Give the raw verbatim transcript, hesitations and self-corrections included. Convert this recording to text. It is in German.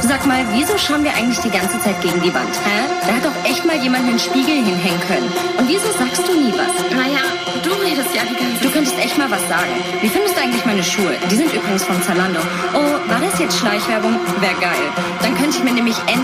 Sag mal, wieso schauen wir eigentlich die ganze Zeit gegen die Wand? Hä? Da hat doch echt mal jemand einen Spiegel hinhängen können. Und wieso sagst du nie was? Naja, du redest ja die ganze Zeit. Du könntest echt mal was sagen. Wie findest du eigentlich meine Schuhe? Die sind übrigens von Zalando. Oh, war das jetzt Schleichwerbung? Wär geil. Dann könnte ich mir nämlich endlich